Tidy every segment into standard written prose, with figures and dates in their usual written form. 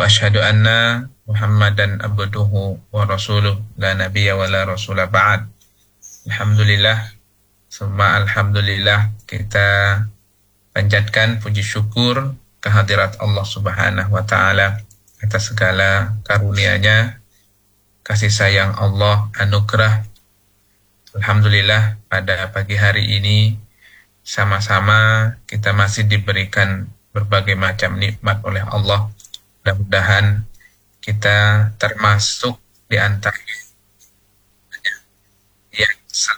wa asyhadu anna Muhammadan abduhu wa rasuluh la nabiyya wa la rasula ba'd. Alhamdulillah, summa alhamdulillah, kita panjatkan puji syukur kehadirat Allah Subhanahu wa taala atas segala karunia-Nya, kasih sayang Allah, anugerah. Alhamdulillah, pada pagi hari ini sama-sama kita masih diberikan berbagai macam nikmat oleh Allah. Mudah-mudahan kita termasuk di antara yang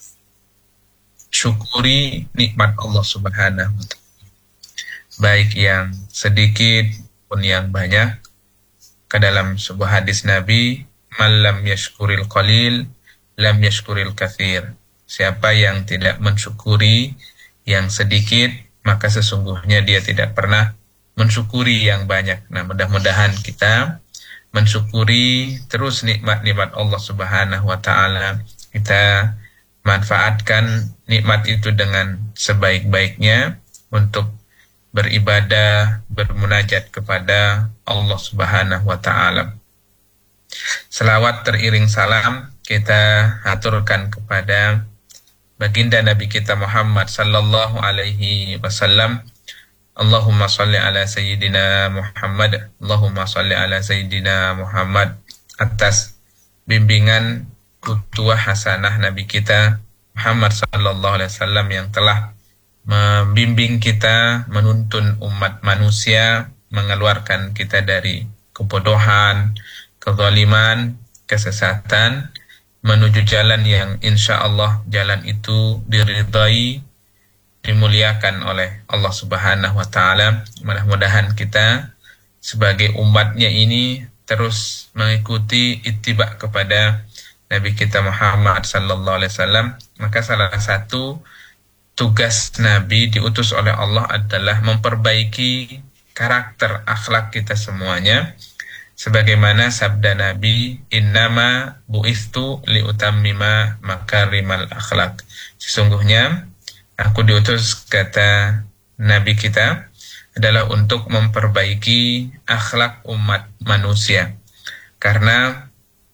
syukuri nikmat Allah Subhanahu wa taala, baik yang sedikit pun yang banyak. Ke dalam sebuah hadis Nabi, "Man lam yashkuril qalil lam yashkuril katsir." Siapa yang tidak mensyukuri yang sedikit, maka sesungguhnya dia tidak pernah mensyukuri yang banyak. Nah, mudah-mudahan kita mensyukuri terus nikmat-nikmat Allah Subhanahu wa taala. Kita manfaatkan nikmat itu dengan sebaik-baiknya untuk beribadah, bermunajat kepada Allah Subhanahu wa taala. Selawat teriring salam kita aturkan kepada baginda Nabi kita Muhammad sallallahu alaihi wasallam. Allahumma salli ala sayyidina Muhammad, Allahumma salli ala sayyidina Muhammad, atas bimbingan uswah hasanah Nabi kita Muhammad sallallahu alaihi wasallam yang telah membimbing kita, menuntun umat manusia, mengeluarkan kita dari kebodohan, kezaliman, kesesatan, menuju jalan yang insya Allah jalan itu diridai, dimuliakan oleh Allah Subhanahu wa taala. Mudah-mudahan kita sebagai umatnya ini terus mengikuti ittiba kepada Nabi kita Muhammad sallallahu alaihi wasallam. Maka salah satu tugas Nabi diutus oleh Allah adalah memperbaiki karakter akhlak kita semuanya. Sebagaimana sabda Nabi, "Innama bu'istu liutammima makarimal akhlak." Sesungguhnya aku diutus, kata Nabi kita, adalah untuk memperbaiki akhlak umat manusia. Karena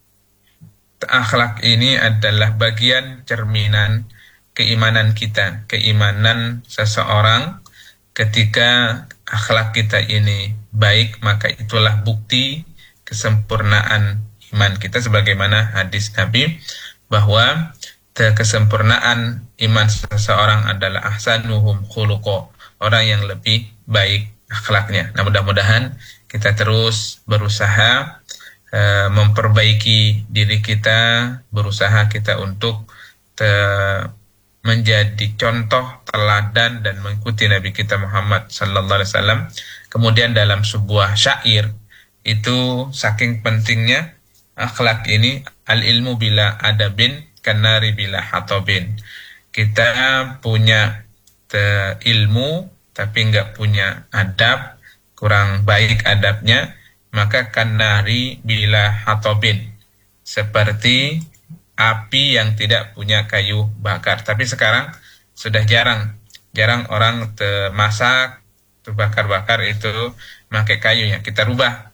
akhlak ini adalah bagian cerminan keimanan kita. Keimanan seseorang, ketika akhlak kita ini baik, maka itulah bukti kesempurnaan iman kita. Sebagaimana hadis Nabi, bahwa kesempurnaan iman seseorang adalah ahsanuhum khuluqa, orang yang lebih baik akhlaknya. Nah, mudah-mudahan kita terus berusaha memperbaiki diri kita, berusaha kita untuk menjadi contoh teladan dan mengikuti Nabi kita Muhammad sallallahu alaihi wasallam. Kemudian dalam sebuah syair itu saking pentingnya akhlak ini, al-ilmu bila adabin kanari bila hatobin. Kita punya ilmu tapi nggak punya adab, kurang baik adabnya, maka kanari bila hatobin, seperti api yang tidak punya kayu bakar. Tapi sekarang sudah jarang orang masak, bakar-bakar itu pakai kayunya. Kita rubah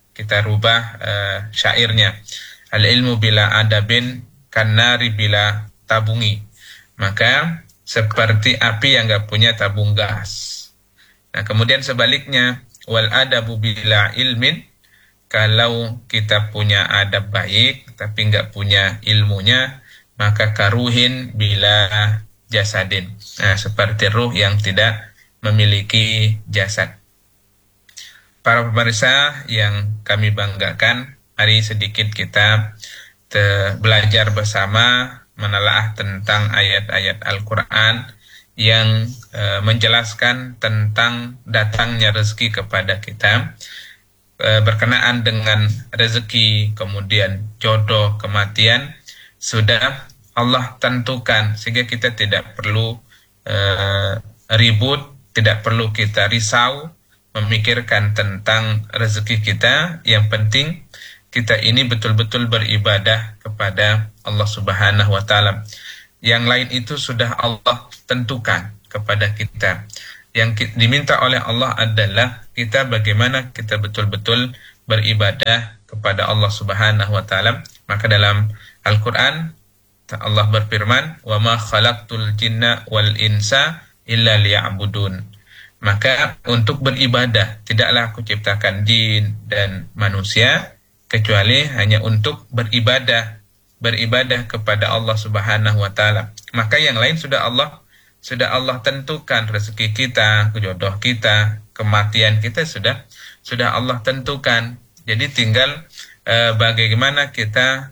syairnya. Al-ilmu bila adabin kanari bila tabungi. Maka seperti api yang enggak punya tabung gas. Nah, kemudian sebaliknya, wal adabu bila ilmin, kalau kita punya adab baik tapi enggak punya ilmunya, maka karuhin bila jasadin. Nah, seperti ruh yang tidak memiliki jasad. Para pemirsa yang kami banggakan, mari sedikit kita belajar bersama menelaah tentang ayat-ayat Al-Quran yang menjelaskan tentang datangnya rezeki kepada kita, berkenaan dengan rezeki, kemudian jodoh, kematian, sudah Allah tentukan, sehingga kita tidak perlu ribut, tidak perlu kita risau memikirkan tentang rezeki kita. Yang penting kita ini betul-betul beribadah kepada Allah Subhanahu wa taala. Yang lain itu sudah Allah tentukan kepada kita. Yang diminta oleh Allah adalah kita bagaimana kita betul-betul beribadah kepada Allah Subhanahu wa taala. Maka dalam Al-Qur'an Allah berfirman, "Wa ma khalaqtul jinna wal insa illa liya'budun." Maka untuk beribadah tidaklah aku ciptakan jin dan manusia kecuali hanya untuk beribadah kepada Allah Subhanahu wa taala. Maka yang lain sudah Allah tentukan, rezeki kita, jodoh kita, kematian kita sudah Allah tentukan. Jadi tinggal bagaimana kita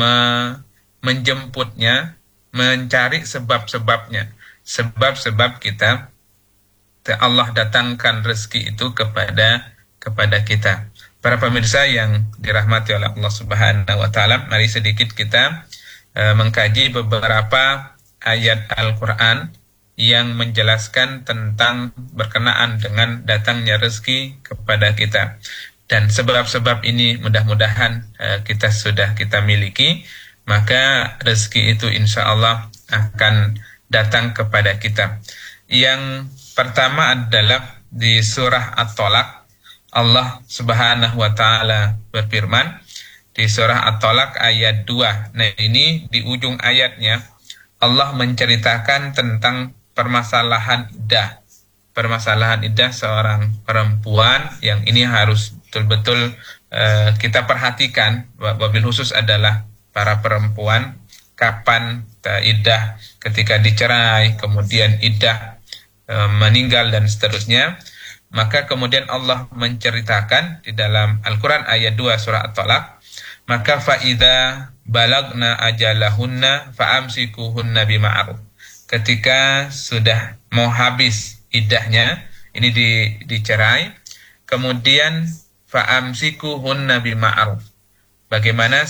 menjemputnya, mencari sebab-sebabnya. Sebab-sebab kita Allah datangkan rezeki itu kepada kita. Para pemirsa yang dirahmati oleh Allah Subhanahu wa taala, mari sedikit kita mengkaji beberapa ayat Al-Qur'an yang menjelaskan tentang berkenaan dengan datangnya rezeki kepada kita. Dan sebab-sebab ini mudah-mudahan kita miliki, maka rezeki itu insya Allah akan datang kepada kita. Yang pertama adalah di surah At-Tolaq, Allah Subhanahu wa taala berfirman di surah At-Tolaq ayat 2. Nah, ini di ujung ayatnya Allah menceritakan tentang permasalahan iddah. Permasalahan iddah seorang perempuan yang ini harus betul-betul kita perhatikan, wabil khusus adalah para perempuan, kapan iddah ketika dicerai, kemudian iddah meninggal dan seterusnya. Maka kemudian Allah menceritakan di dalam Al-Quran ayat 2 surah At-Tolaq, maka fa'idha balagna ajalahunna fa'amsikuhunna bima'ruf. Ketika sudah mau habis iddahnya, ini dicerai, kemudian fa'amsikuhunna bima'ruf. Bagaimana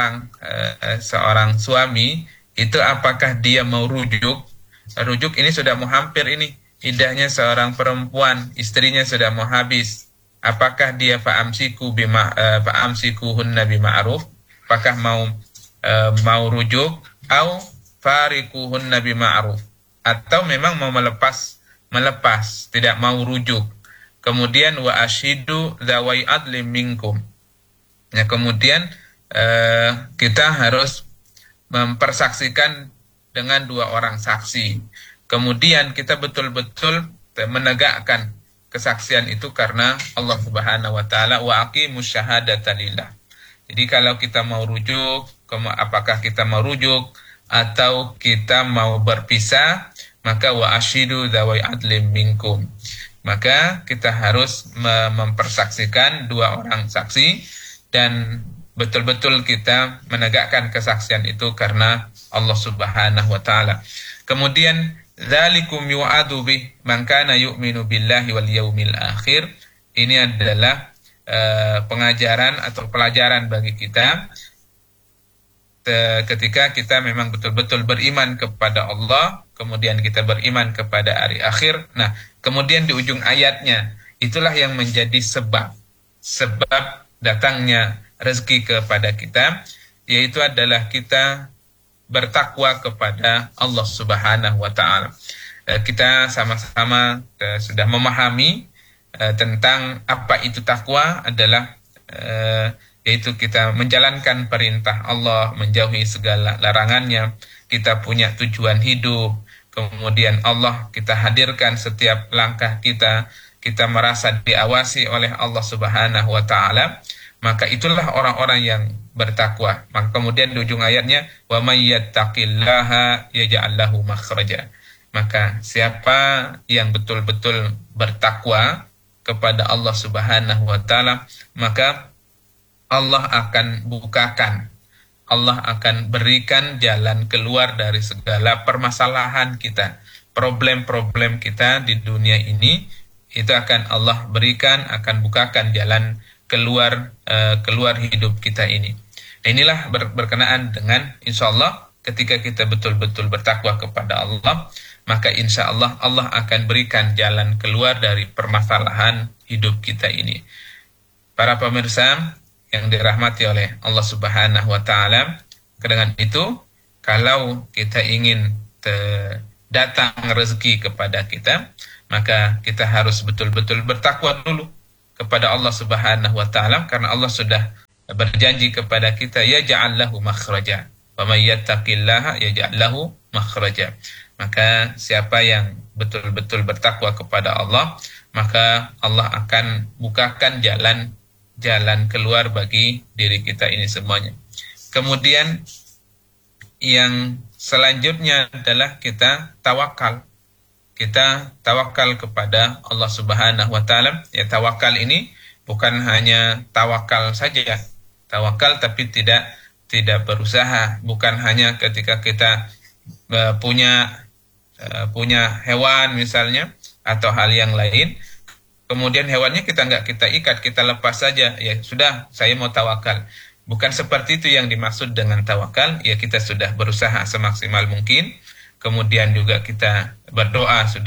seorang suami itu, apakah dia mau rujuk ini sudah mau hampir ini iddahnya seorang perempuan, istrinya sudah mau habis, apakah dia fa'amsikuhunna bima'ruf, apakah mau rujuk, au farikuhunna bima'ruf, atau memang mau melepas tidak mau rujuk. Kemudian wa ashidu dzawai adlim minkum. Ya, kemudian kita harus mempersaksikan dengan 2 orang saksi. Kemudian kita betul-betul menegakkan kesaksian itu karena Allah Subhanahu wa taala, wa aqimus syahadata lillah. Jadi kalau kita mau rujuk, apakah kita mau rujuk atau kita mau berpisah, maka wa ashidu dzawai adlim minkum. Maka kita harus mempersaksikan 2 orang saksi dan betul-betul kita menegakkan kesaksian itu karena Allah Subhanahu wa taala. Kemudian dzalikum yu'adu bih man kana yu'minu billahi wal yaumil akhir. Ini adalah pengajaran atau pelajaran bagi kita ketika kita memang betul-betul beriman kepada Allah, kemudian kita beriman kepada hari akhir. Nah, kemudian di ujung ayatnya itulah yang menjadi sebab datangnya rezeki kepada kita, yaitu adalah kita bertakwa kepada Allah Subhanahu wa taala. Kita sama-sama sudah memahami tentang apa itu takwa adalah yaitu kita menjalankan perintah Allah, menjauhi segala larangannya, kita punya tujuan hidup, kemudian Allah kita hadirkan setiap langkah kita merasa diawasi oleh Allah Subhanahu wa taala, maka itulah orang-orang yang bertakwa. Maka kemudian di ujung ayatnya, wa may yattaqillaha yaj'al lahu makhraja. Maka siapa yang betul-betul bertakwa kepada Allah Subhanahu wa taala, maka Allah akan bukakan, Allah akan berikan jalan keluar dari segala permasalahan kita, problem-problem kita di dunia ini, itu akan Allah berikan, akan bukakan jalan keluar hidup kita ini. Nah, inilah berkenaan dengan insya Allah ketika kita betul-betul bertakwa kepada Allah, maka insya Allah Allah akan berikan jalan keluar dari permasalahan hidup kita ini. Para pemirsa yang dirahmati oleh Allah Subhanahu wa taala, dengan itu kalau kita ingin datang rezeki kepada kita, maka kita harus betul-betul bertakwa dulu. kepada Allah Subhanahu wa taala, karena Allah sudah berjanji kepada kita, yaj'al lahu makhraja. Wa may yattaqillaha yaj'al lahu makhraja. Maka siapa yang betul-betul bertakwa kepada Allah, maka Allah akan bukakan jalan keluar bagi diri kita ini semuanya. Kemudian yang selanjutnya adalah kita tawakal. Kita tawakal kepada Allah Subhanahu wa taala. Ya, tawakal ini bukan hanya tawakal saja. Tawakal tapi tidak berusaha, bukan hanya ketika kita punya hewan misalnya atau hal yang lain, kemudian hewannya nggak kita ikat, kita lepas saja, ya sudah saya mau tawakal. Bukan seperti itu yang dimaksud dengan tawakal. Ya, kita sudah berusaha semaksimal mungkin, kemudian juga kita berdoa sudah